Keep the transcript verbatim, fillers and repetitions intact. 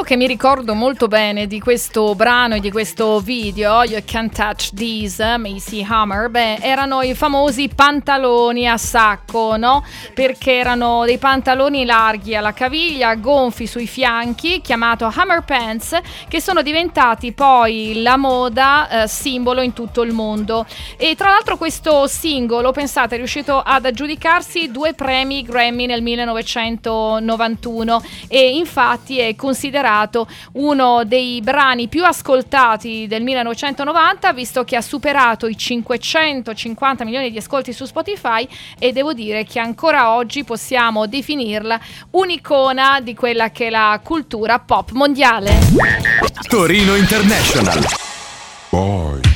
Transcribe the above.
che mi ricordo molto bene di questo brano e di questo video, You Can't Touch These, Macy Hammer, beh, erano i famosi pantaloni a sacco, no? Perché erano dei pantaloni larghi alla caviglia, gonfi sui fianchi, chiamato Hammer Pants, che sono diventati poi la moda eh, simbolo in tutto il mondo. E tra l'altro questo singolo, pensate, è riuscito ad aggiudicarsi due premi Grammy nel millenovecentonovantuno e infatti è considerato uno dei brani più ascoltati del millenovecentonovanta, visto che ha superato i cinquecentocinquanta milioni di ascolti su Spotify, e devo dire che ancora oggi possiamo definirla un'icona di quella che è la cultura pop mondiale. Torino International. Boy.